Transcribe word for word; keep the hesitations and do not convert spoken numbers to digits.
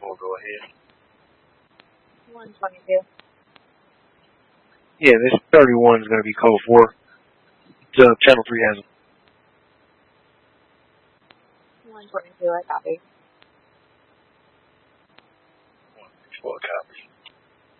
four, go ahead. one twenty-two. Yeah, this thirty-one is going to be code four. So channel three has it. one twenty-two, I copy. one sixty-four, copy.